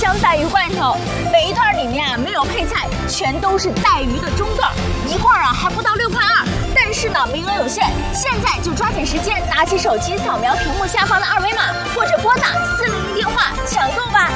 香带鱼罐头，每一段里面啊没有配菜，全都是带鱼的中段，一罐啊还不到6.2块，但是呢名额有限，现在就抓紧时间，拿起手机扫描屏幕下方的2维码，或者拨打400电话抢购吧。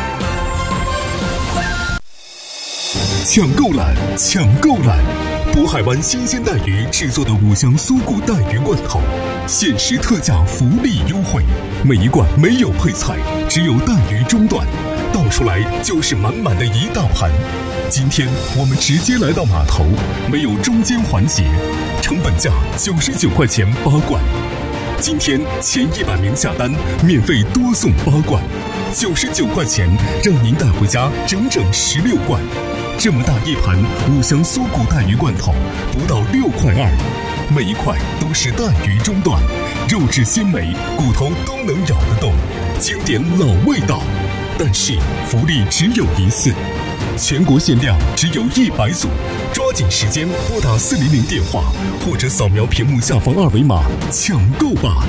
抢购来，抢购来！渤海湾新鲜带鱼制作的5香酥骨带鱼罐头，限时特价福利优惠，每一罐没有配菜，只有带鱼中段，倒出来就是满满的一大盘。今天我们直接来到码头，没有中间环节，成本价99块钱8罐。今天前100名下单，免费多送8罐，99块钱让您带回家整整16罐。这么大一盘5香酥骨带鱼罐头，不到6.2块，每一块都是带鱼中段，肉质鲜美，骨头都能咬得动，经典老味道。但是福利只有一次，全国限量只有100组，抓紧时间拨打400电话，或者扫描屏幕下方2维码抢购吧。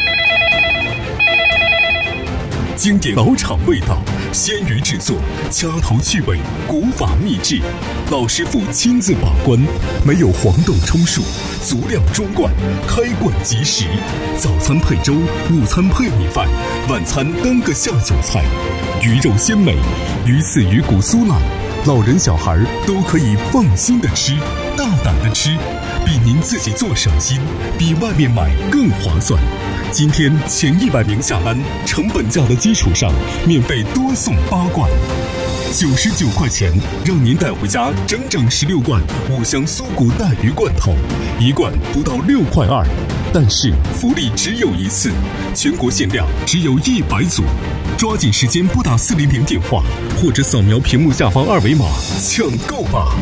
经典老厂味道，鲜鱼制作，掐头去尾，古法秘制，老师傅亲自把关，没有黄豆充数，足量中罐，开罐即食。早餐配粥，午餐配米饭，晚餐当个下酒菜。鱼肉鲜美，鱼刺鱼骨酥烂，老人小孩都可以放心的吃，大胆的吃，比您自己做省心，比外面买更划算。今天前100名下单，成本价的基础上，免费多送8罐，99块钱让您带回家整整16罐5香酥骨带鱼罐头，一罐不到6.2块，但是福利只有一次，全国限量只有100组，抓紧时间拨打400电话，或者扫描屏幕下方2维码抢购吧。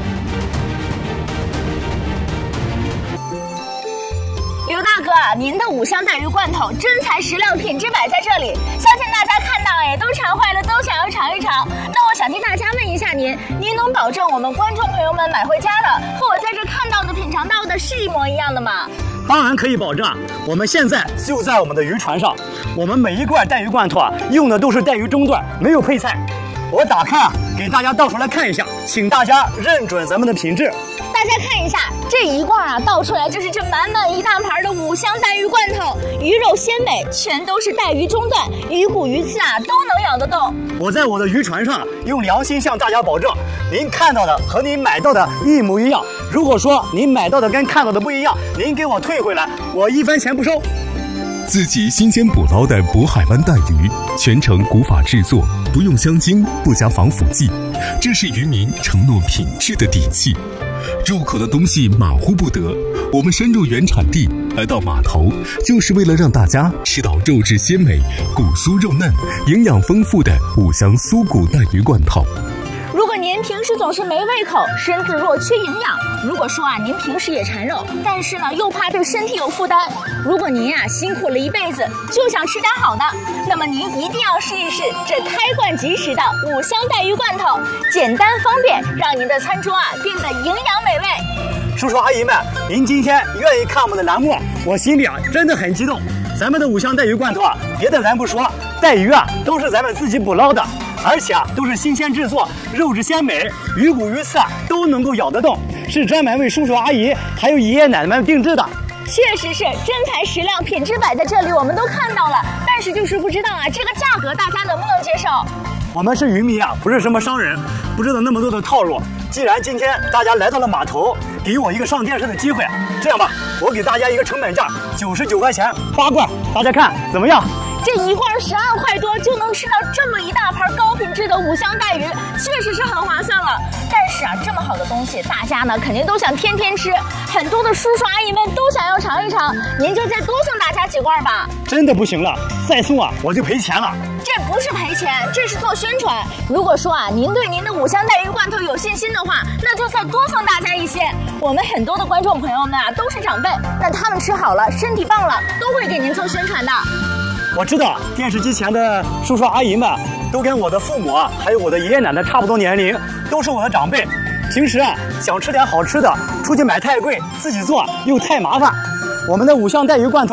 刘大哥，您的5香带鱼罐头真材实料，品质摆在这里，相信大家看到都馋坏了，都想要尝一尝。那我想替大家问一下您能保证我们观众朋友们买回家的和我在这看到的品尝到的是一模一样的吗？ 当然可以保证，我们现在就在我们的渔船上，我们每一罐带鱼罐头用的都是带鱼中段，没有配菜。我打开给大家倒出来看一下，请大家认准咱们的品质。 大家看一下，这一罐倒出来就是这满满一大盘的5香带鱼罐头，鱼肉鲜美，全都是带鱼中段，鱼骨鱼刺都能咬得动。 我在我的渔船上用良心向大家保证，您看到的和您买到的一模一样。如果说您买到的跟看到的不一样，您给我退回来，我1分钱不收。 自己新鲜捕捞的渤海湾带鱼，全程古法制作，不用香精，不加防腐剂，这是渔民承诺品质的底气。入口的东西马虎不得，我们深入原产地，来到码头，就是为了让大家吃到肉质鲜美、骨酥肉嫩、营养丰富的5香酥骨带鱼罐头。 如果您平时总是没胃口，身子弱缺营养，如果说您平时也馋肉，但是呢又怕对身体有负担，如果您辛苦了一辈子就想吃点好的，那么您一定要试一试这开罐即食的5香带鱼罐头，简单方便，让您的餐桌变得营养美味。 叔叔阿姨们，您今天愿意看我们的栏目，我心里真的很激动。咱们的5香带鱼罐头别的咱不说，带鱼都是咱们自己捕捞的，而且都是新鲜制作，肉质鲜美，鱼骨鱼刺都能够咬得动，是专门为叔叔阿姨还有爷爷奶奶们定制的。 确实是真材实料，品质摆在这里，我们都看到了，但是就是不知道这个价格大家能不能接受？ 我们是渔民不是什么商人，不知道那么多的套路。既然今天大家来到了码头，给我一个上电视的机会，这样吧，我给大家一个成本价99块钱8罐，大家看怎么样？ 这一罐12块多就能吃到这么一大盘高品质的5香带鱼，确实是很划算了。但是这么好的东西，大家肯定都想天天吃，很多的叔叔阿姨们都想要尝一尝，您就再多送大家几罐吧。 真的不行了，再送我就赔钱了。 这不是赔钱，这是做宣传。如果说您对您的5香带鱼罐头有信心的话，那就再多送大家一些。我们很多的观众朋友们都是长辈，那他们吃好了，身体棒了，都会给您做宣传的。 我知道电视机前的叔叔阿姨们都跟我的父母还有我的爷爷奶奶差不多年龄，都是我的长辈。平时想吃点好吃的，出去买太贵，自己做又太麻烦。我们的5香带鱼罐头